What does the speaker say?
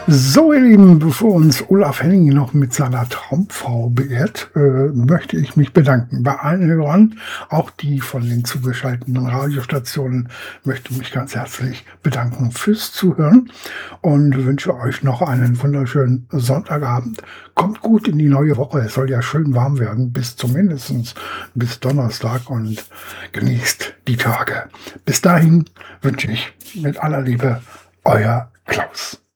So, ihr Lieben, bevor uns Olaf Henning noch mit seiner Traumfrau beehrt, möchte ich mich bedanken bei allen Hörern, auch die von den zugeschalteten Radiostationen, möchte mich ganz herzlich bedanken fürs Zuhören und wünsche euch noch einen wunderschönen Sonntagabend. Kommt gut in die neue Woche. Es soll ja schön warm werden, bis zumindest bis Donnerstag und genießt die Tage. Bis dahin wünsche ich mit aller Liebe euer Klaus.